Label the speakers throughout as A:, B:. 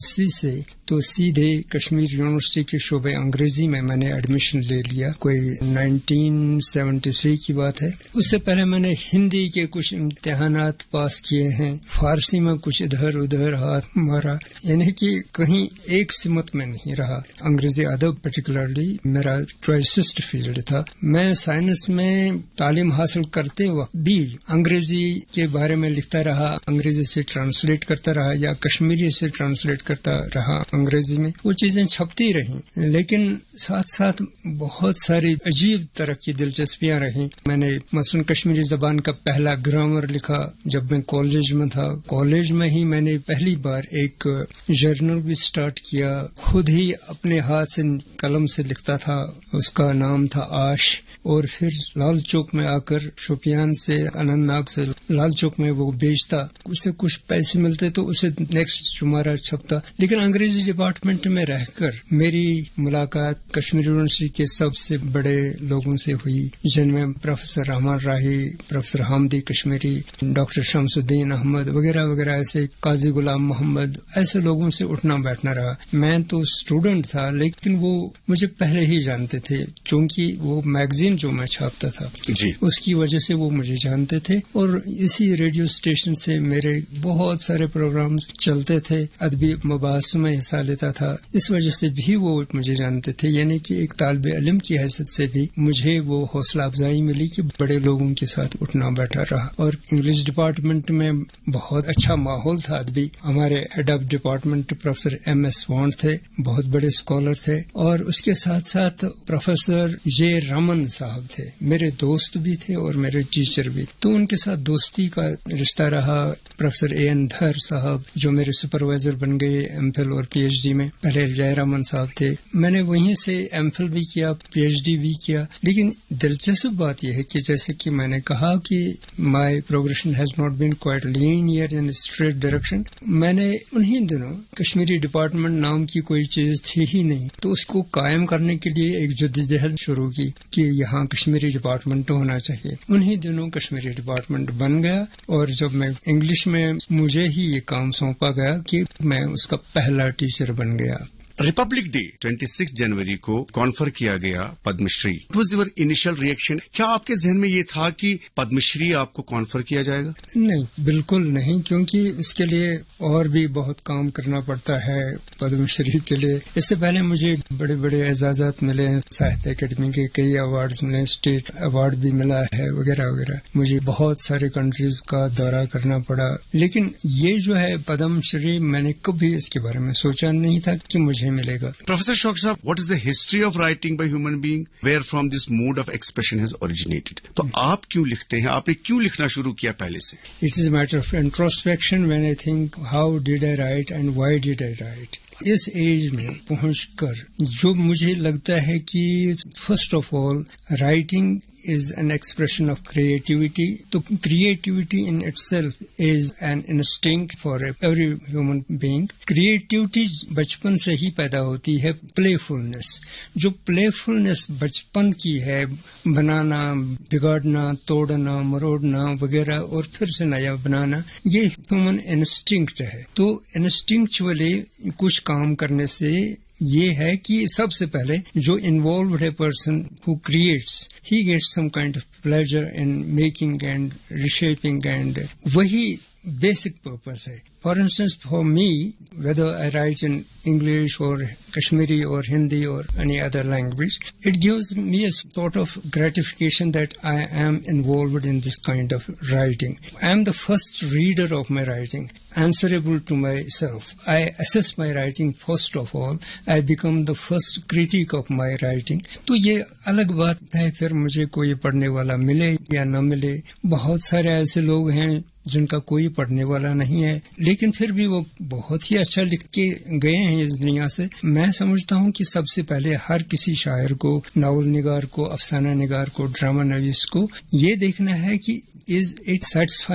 A: سی سے تو سیدھے کشمیر یونیورسٹی کے شعبہ انگریزی میں نے ایڈمیشن لے لیا. کوئی 1973 کی بات ہے. اس سے پہلے میں نے ہندی کے کچھ امتحانات پاس کیے ہیں, فارسی میں کچھ ادھر ادھر ہاتھ مارا, یعنی کہ کہیں ایک سمت میں نہیں رہا. انگریزی ادب پرٹیکولرلی میرا چوائسسٹ فیلڈ تھا. میں سائنس میں تعلیم حاصل کرتے وقت بھی انگریزی کے بارے میں لکھتا رہا, انگریزی سے ٹرانسلیٹ کرتا رہا یا کشمیری سے ٹرانسلیٹ کرتا رہا انگریزی میں. وہ چیزیں چھپتی رہیں, لیکن ساتھ ساتھ بہت ساری عجیب طرح کی دلچسپیاں رہیں. میں نے مثلاً کشمیری زبان کا پہلا گرامر لکھا جب میں کالج میں تھا. کالج میں ہی میں نے پہلی بار ایک جرنل بھی سٹارٹ کیا, خود ہی اپنے ہاتھ سے قلم سے لکھتا تھا. اس کا نام تھا آش. اور پھر لال چوک میں آ کر شوپیان سے اننت ناگ سے لال چوک میں وہ بیچتا, اس سے کچھ پیسے ملتے تو اسے نیکسٹ شمارہ چھپتا. لیکن انگریزی ڈپارٹمنٹ میں رہ کر میری ملاقات کشمیر یونیورسٹی کے سب سے بڑے لوگوں سے ہوئی, جن میں پروفیسر رحمان راہی, پروفیسر حامدی کشمیری, ڈاکٹر شمس الدین احمد وغیرہ وغیرہ, ایسے قاضی غلام محمد, ایسے لوگوں سے اٹھنا بیٹھنا رہا. میں تو اسٹوڈنٹ تھا لیکن وہ مجھے پہلے ہی جانتے تھے, کیونکہ وہ میگزین جو میں چھاپتا تھا اس کی وجہ سے وہ مجھے جانتے تھے. اور اسی ریڈیو اسٹیشن سے میرے بہت سارے پروگرامز چلتے تھے, ادبی مباحث میں حصہ لیتا تھا, اس وجہ سے بھی وہ مجھے جانتے تھے. یعنی کہ ایک طالب علم کی حیثیت سے بھی مجھے وہ حوصلہ افزائی ملی کہ بڑے لوگوں کے ساتھ اٹھنا بیٹھا رہا. اور انگلش ڈپارٹمنٹ میں بہت اچھا ماحول تھا ادبی. ہمارے head of department professor MS wand تھے, بہت بڑے اسکالر تھے. اور اس کے ساتھ ساتھ پروفیسر جے رمن صاحب تھے, میرے دوست بھی تھے اور میرے ٹیچر بھی, تو ان کے ساتھ دوستی کا رشتہ رہا. پروفیسر AN دھر صاحب جو میرے سپروائزر بن گئے MPhil اور PhD میں, پہلے جے رمن صاحب تھے. میں نے وہیں سے MPhil بھی کیا, PhD بھی کیا. لیکن دلچسپ بات یہ ہے کہ جیسے کہ میں نے کہا کہ مائی progression has not been quite linear in street direction. میں نے انہی دنوں کشمیری ڈپارٹمنٹ نام کی کوئی چیز تھی ہی نہیں, تو اس کو قائم کرنے کے لیے ایک جدوجہد شروع کی کہ یہاں کشمیری ڈپارٹمنٹ ہونا چاہیے. انہی دنوں کشمیری ڈپارٹمنٹ بن گیا. اور جب میں انگلش میں مجھے ہی یہ کام سونپا گیا کہ میں اس کا پہلا ٹیچر بن گیا.
B: ریپبلک ڈے 26 جنوری کو کانفر کیا گیا Padma Shri. What was your initial reaction? کیا آپ کے ذہن میں یہ تھا کہ پدم شری آپ کو کانفر کیا جائے گا؟
A: نہیں, بالکل نہیں, کیونکہ اس کے لیے اور بھی بہت کام کرنا پڑتا ہے پدم شری کے لیے. اس سے پہلے مجھے بڑے بڑے اعزازات ملے ہیں, ساہتیہ اکیڈمی کے کئی ایوارڈز ملے, اسٹیٹ ایوارڈ بھی ملا ہے وغیرہ وغیرہ. مجھے بہت سارے کنٹریز کا دورہ کرنا پڑا. لیکن یہ جو ہے پدم شری, میں نے کبھی اس کے بارے میں سوچا نہیں تھا کہ مجھے ملے گا.
B: پروفیسر شوق صاحب, what is the history of writing by human being? Where from this mode of expression has originated? تو آپ کیوں لکھتے ہیں, آپ نے کیوں لکھنا شروع کیا پہلے سے؟
A: It is a matter of introspection when I think how did I write and why did I write. Us age میں پہنچ کر جو مجھے لگتا ہے کہ first of all writing is an expression of creativity. تو creativity in itself is an instinct for every human being. Creativity بچپن سے ہی پیدا ہوتی ہے. playfulness, جو playfulness بچپن کی ہے, بنانا, بگاڑنا, توڑنا, مروڑنا وغیرہ اور پھر سے نیا بنانا, یہ human instinct ہے. تو instinctually کچھ کام کرنے سے یہ ہے کہ سب سے پہلے جو انوالوڈ ہے person who creates, he gets some kind of pleasure in making and ریشیپنگ, and وہی بیسک پرپز ہے. For instance, for me, whether I write in English or Kashmiri or Hindi or any other language, it gives me a sort of gratification that I am involved in this kind of writing. I am the first reader of my writing, answerable to myself. I assess my writing first of all. I become the first critic of my writing. تو یہ الگ بات ہے پھر مجھے کوئی پڑھنے والا ملے یا نہ ملے. بہت سارے ایسے لوگ ہیں جن کا کوئی پڑھنے والا نہیں ہے, لیکن پھر بھی وہ بہت ہی اچھا لکھ کے گئے ہیں اس دنیا سے. میں سمجھتا ہوں کہ سب سے پہلے ہر کسی شاعر کو, ناول نگار کو, افسانہ نگار کو, ڈرامہ نویس کو یہ دیکھنا ہے کہ is it satisfying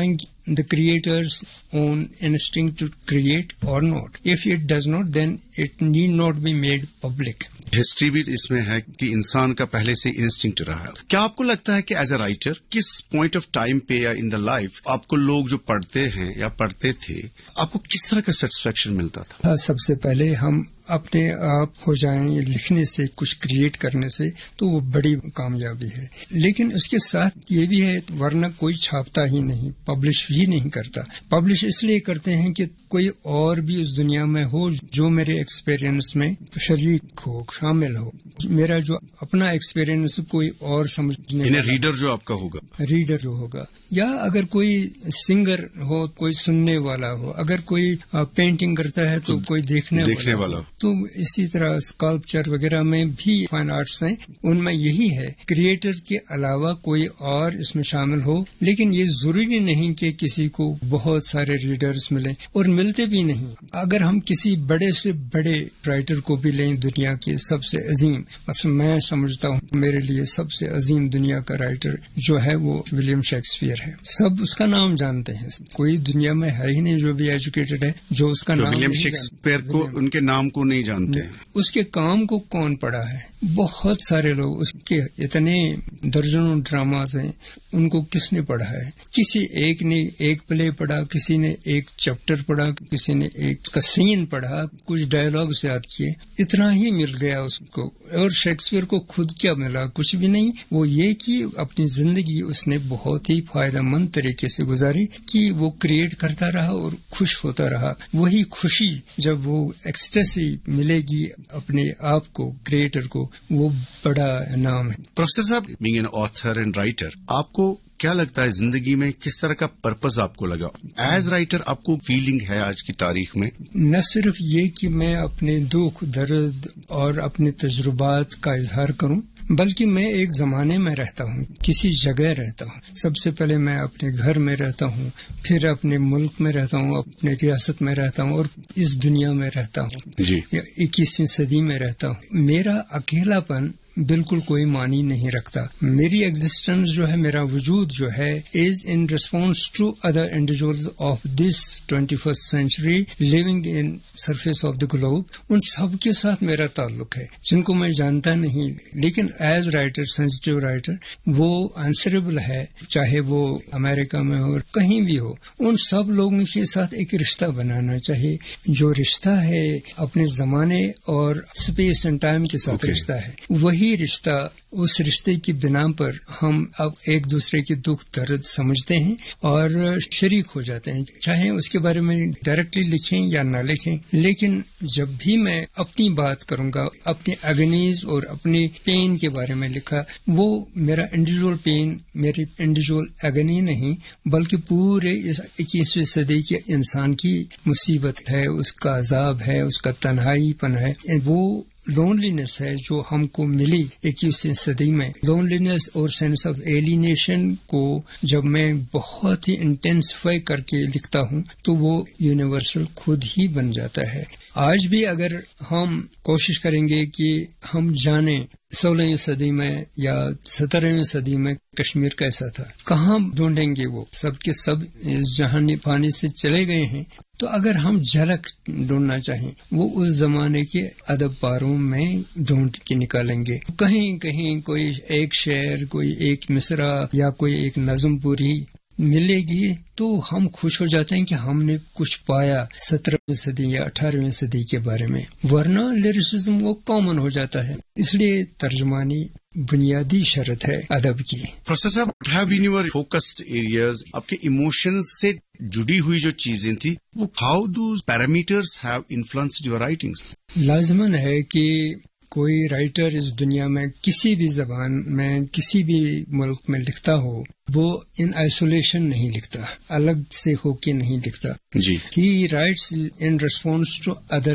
A: the creator's own instinct to create or not. If it does not, then it need not be made public.
B: History بھی اس میں ہے کہ انسان کا پہلے سے انسٹنکٹ رہا ہے. کیا آپ کو لگتا ہے کہ ایز اے رائٹر کس پوائنٹ آف ٹائم پہ یا ان دا لائف آپ کو لوگ جو پڑھتے ہیں یا پڑھتے تھے آپ کو کس طرح کا سیٹسفیکشن ملتا تھا؟
A: سب سے پہلے ہم اپنے آپ ہو جائیں لکھنے سے کچھ کریٹ کرنے سے تو وہ بڑی کامیابی ہے. لیکن اس کے ساتھ یہ بھی ہے ورنہ کوئی چھاپتا ہی نہیں, پبلش ہی نہیں کرتا. پبلش اس لیے کرتے ہیں کہ کوئی اور بھی اس دنیا میں ہو جو میرے ایکسپیرئنس میں شریک ہو, شامل ہو. میرا جو اپنا ایکسپیرئنس کوئی اور سمجھنے
B: ریڈر جو آپ کا ہوگا,
A: ریڈر جو ہوگا, یا اگر کوئی سنگر ہو کوئی سننے والا ہو, اگر کوئی پینٹنگ کرتا ہے تو کوئی دیکھنے والا ہو. تو اسی طرح اسکلپچر وغیرہ میں بھی فائن آرٹس ہیں, ان میں یہی ہے کریٹر کے علاوہ کوئی اور اس میں شامل ہو. لیکن یہ ضروری نہیں کہ کسی کو بہت سارے ریڈرز ملیں, اور ملتے بھی نہیں. اگر ہم کسی بڑے سے بڑے رائٹر کو بھی لیں دنیا کے سب سے عظیم, مثلا میں سمجھتا ہوں میرے لیے سب سے عظیم دنیا کا رائٹر جو ہے وہ ولیم شیکسپیئر ہے. سب اس کا نام جانتے ہیں, کوئی دنیا میں ہے ہی نہیں جو بھی ایجوکیٹڈ ہے جو اس کا نام.
B: ولیم شیکسپیئر کو ان کے نام کو نہیں جانتے ہیں.
A: اس کے کام کو کون پڑھا ہے؟ بہت سارے لوگ. اس کے اتنے درجنوں ڈراماز ہیں, ان کو کس نے پڑھا ہے؟ کسی ایک نے ایک پلے پڑھا, کسی نے ایک چیپٹر پڑھا, کسی نے ایک کا سین پڑھا, کچھ ڈائلاگز یاد کیے, اتنا ہی مل گیا اس کو. اور شیکسپیئر کو خود کیا ملا؟ کچھ بھی نہیں. وہ یہ کہ اپنی زندگی اس نے بہت ہی فائدہ مند طریقے سے گزاری کہ وہ کریٹ کرتا رہا اور خوش ہوتا رہا. وہی خوشی جب وہ ایکسٹیسی ملے گی اپنے آپ کو, کریٹر کو, وہ بڑا انعام ہے.
B: پروفیسر صاحب, being an author and writer, آپ کو کیا لگتا ہے زندگی میں کس طرح کا پرپز آپ کو لگا؟ ایز رائٹر آپ کو فیلنگ ہے آج کی تاریخ میں؟
A: نہ صرف یہ کہ میں اپنے دکھ درد اور اپنے تجربات کا اظہار کروں, بلکہ میں ایک زمانے میں رہتا ہوں, کسی جگہ رہتا ہوں. سب سے پہلے میں اپنے گھر میں رہتا ہوں, پھر اپنے ملک میں رہتا ہوں, اپنے ریاست میں رہتا ہوں, اور اس دنیا میں رہتا ہوں. 21ویں صدی میں رہتا ہوں. میرا اکیلا پن بالکل کوئی معنی نہیں رکھتا. میری ایگزسٹنس جو ہے, میرا وجود جو ہے, از in response to other individuals of this 21st century living in surface of the globe. ان سب کے ساتھ میرا تعلق ہے جن کو میں جانتا نہیں, لیکن ایز رائٹر, سینسٹیو رائٹر, وہ آنسریبل ہے, چاہے وہ امریکہ میں ہو کہیں بھی ہو. ان سب لوگوں کے ساتھ ایک رشتہ بنانا چاہیے, جو رشتہ ہے اپنے زمانے اور اسپیس اینڈ ٹائم کے ساتھ رشتہ ہے. وہی رشتہ, اس رشتے کی بنا پر ہم اب ایک دوسرے کے دکھ درد سمجھتے ہیں اور شریک ہو جاتے ہیں, چاہے اس کے بارے میں ڈائریکٹلی لکھیں یا نہ لکھیں. لیکن جب بھی میں اپنی بات کروں گا, اپنی اگنیز اور اپنی پین کے بارے میں لکھا, وہ میرا انڈیویجول پین, میری انڈیویجول اگنی نہیں, بلکہ پورے 21ویں صدی کے انسان کی مصیبت ہے, اس کا عذاب ہے, اس کا تنہائی پن ہے. وہ لونلینس ہے جو ہم کو ملی 21ویں صدی میں. لونلینس اور سینس آف ایلینیشن کو جب میں بہت ہی انٹینسفائی کر کے لکھتا ہوں تو وہ یونیورسل خود ہی بن جاتا ہے. آج بھی اگر ہم کوشش کریں گے کہ ہم جانیں 16ویں صدی میں یا 17ویں صدی میں کشمیر کیسا تھا, کہاں ڈھونڈیں گے؟ وہ سب کے سب اس جہانی پانی سے چلے گئے ہیں. تو اگر ہم جھلک ڈھونڈنا چاہیں, وہ اس زمانے کے ادب پاروں میں ڈھونڈ کے نکالیں گے. کہیں کہیں کوئی ایک شعر, کوئی ایک مصرع یا کوئی ایک نظم پوری ملے گی تو ہم خوش ہو جاتے ہیں کہ ہم نے کچھ پایا 17ویں صدی یا 18ویں صدی کے بارے میں. ورنہ لیریسزم وہ کامن ہو جاتا ہے. اس لیے ترجمانی بنیادی شرط ہے ادب کی.
B: پروفیسر صاحب, have been your focused areas, آپ کے ایموشنز سے جڑی ہوئی جو چیزیں تھی, وہ how those parameters have influenced your writings?
A: لازماً ہے کہ کوئی رائٹر اس دنیا میں کسی بھی زبان میں کسی بھی ملک میں لکھتا ہو, وہ ان آئسولیشن نہیں لکھتا, الگ سے ہو کے نہیں لکھتا.
B: جی,
A: he writes in response to other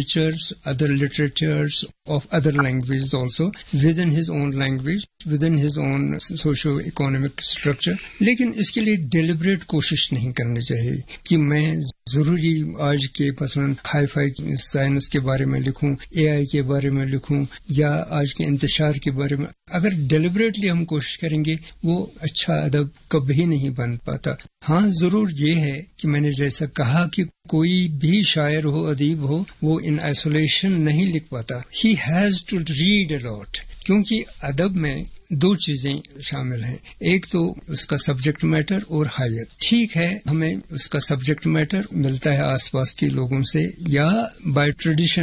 A: لٹریچرز of other languages also within his own language, within his own socio-economic structure. لیکن اس کے لیے ڈیلیبریٹ کوشش نہیں کرنی چاہیے کہ میں ضروری آج کے مثلا ہائی فائی سائنس کے بارے میں لکھوں, اے آئی کے بارے میں لکھوں, یا آج کے انتشار کے بارے میں. اگر ڈیلیبریٹلی ہم کوشش کریں گے وہ اچھا ادب کبھی نہیں بن پاتا. ہاں ضرور یہ ہے کہ میں نے جیسا کہا کہ کوئی بھی شاعر ہو ادیب ہو وہ ان آئسولیشن نہیں لکھ پاتا. ہی ہیز ٹو ریڈ اے لاٹ، کیونکہ ادب میں دو چیزیں شامل ہیں. ایک تو اس کا سبجیکٹ میٹر اور حیت. ٹھیک ہے ہمیں اس کا سبجیکٹ میٹر ملتا ہے آس پاس کے لوگوں سے یا بائی ٹریڈیشن